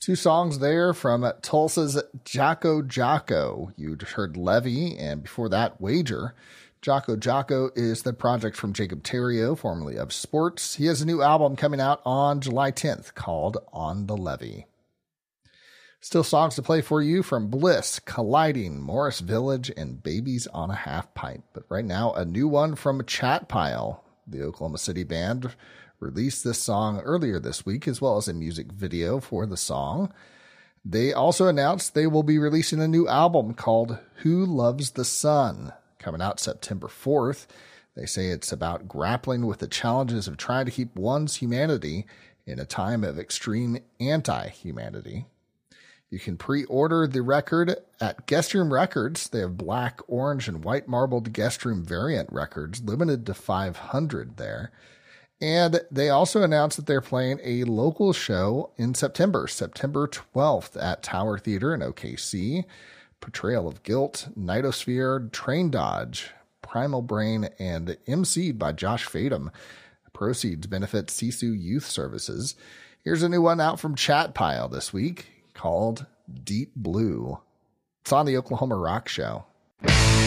Two songs there from Tulsa's Jocko Jocko. You heard Levy, and before that, Wager. Jocko Jocko is the project from Jacob Terrio, formerly of Sports. He has a new album coming out on July 10th called On the Levee. Still songs to play for you from Bliss, Colliding, Morris Village, and Babies on a Half Pipe. But right now, a new one from Chat Pile. The Oklahoma City band released this song earlier this week, as well as a music video for the song. They also announced they will be releasing a new album called Who Loves the Sun, coming out September 4th. They say it's about grappling with the challenges of trying to keep one's humanity in a time of extreme anti-humanity. You can pre-order the record at Guest Room Records. They have black, orange, and white marbled Guest Room variant records, limited to 500 there. And they also announced that they're playing a local show in September 12th at Tower Theater in OKC. Portrayal of Guilt, Nightosphere, Train Dodge, Primal Brain, and emceed by Josh Fadem. Proceeds benefit Sisu Youth Services. Here's a new one out from Chat Pile this week called Deep Blue. It's on the Oklahoma Rock Show.